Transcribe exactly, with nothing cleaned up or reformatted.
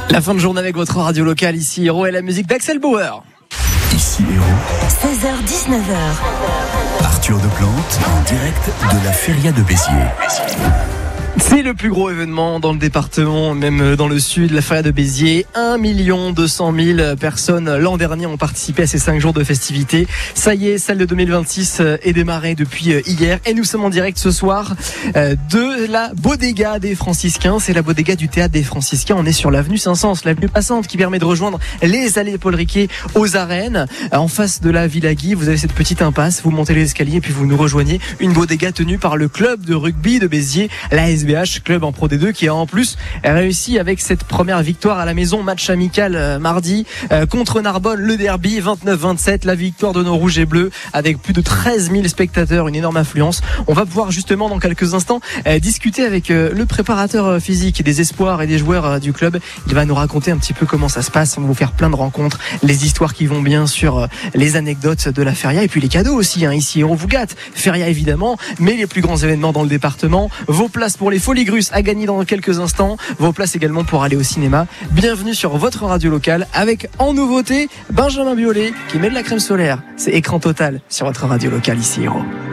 La fin de journée avec votre radio locale, ici Héros et la musique d'Axel Bauer. Ici Héros. seize heures dix-neuf heures. Arthur de Plante en direct de la Feria de Béziers. C'est le plus gros événement dans le département, même dans le sud, la Feria de Béziers. un million deux cent mille personnes l'an dernier ont participé à ces cinq jours de festivités. Ça y est, celle de deux mille vingt-six est démarrée depuis hier et nous sommes en direct ce soir de la Bodega des Franciscains. C'est la Bodega du Théâtre des Franciscains. On est sur l'avenue Saint-Saëns, l'avenue passante qui permet de rejoindre les allées Paul Riquet aux arènes. En face de la Villa Guy, vous avez cette petite impasse, vous montez les escaliers et puis vous nous rejoignez. Une Bodega tenue par le club de rugby de Béziers, la S B H, club en Pro D deux, qui a en plus réussi avec cette première victoire à la maison, match amical euh, mardi euh, contre Narbonne, le derby vingt-neuf vingt-sept, la victoire de nos rouges et bleus avec plus de treize mille spectateurs, une énorme affluence. On va pouvoir justement dans quelques instants euh, discuter avec euh, le préparateur euh, physique des espoirs et des joueurs euh, du club. Il va nous raconter un petit peu comment ça se passe. On va vous faire plein de rencontres, les histoires qui vont bien sur euh, les anecdotes de la Feria et puis les cadeaux aussi, hein. Ici Héros vous gâte, Feria évidemment, mais les plus grands événements dans le département, vos places pour les Folies Grusses à gagner dans quelques instants, vos places également pour aller au cinéma. Bienvenue sur votre radio locale avec en nouveauté Benjamin Biolay qui met de la crème solaire. C'est écran total sur votre radio locale, ici Héros.